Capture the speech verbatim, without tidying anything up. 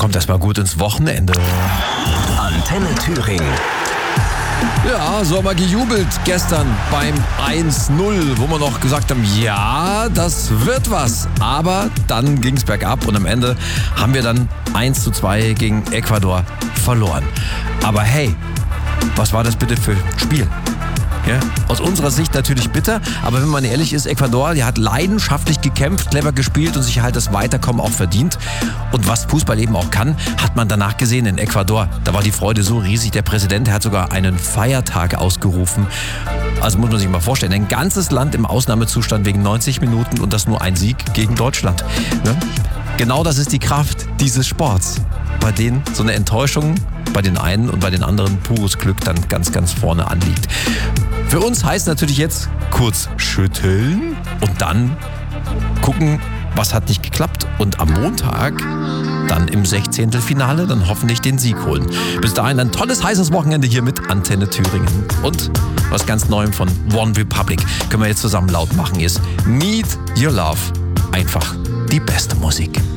kommt erstmal gut ins Wochenende. Antenne Thüringen. Ja, so haben wir gejubelt gestern beim eins null, wo wir noch gesagt haben, ja, das wird was. Aber dann ging es bergab und am Ende haben wir dann eins zu zwei gegen Ecuador verloren. Aber hey, was war das bitte für ein Spiel? Ja, aus unserer Sicht natürlich bitter, aber wenn man ehrlich ist, Ecuador, die hat leidenschaftlich gekämpft, clever gespielt und sich halt das Weiterkommen auch verdient. Und was Fußball eben auch kann, hat man danach gesehen in Ecuador. Da war die Freude so riesig, der Präsident hat sogar einen Feiertag ausgerufen. Also muss man sich mal vorstellen, ein ganzes Land im Ausnahmezustand wegen neunzig Minuten und das nur ein Sieg gegen Deutschland. Ja? Genau das ist die Kraft dieses Sports, bei denen so eine Enttäuschung bei den einen und bei den anderen pures Glück dann ganz, ganz vorne anliegt. Für uns heißt natürlich jetzt kurz schütteln und dann gucken, was hat nicht geklappt. Und am Montag dann im Sechzehntelfinale dann hoffentlich den Sieg holen. Bis dahin ein tolles, heißes Wochenende hier mit Antenne Thüringen. Und was ganz Neuem von One Republic können wir jetzt zusammen laut machen ist Need Your Love. Einfach die beste Musik.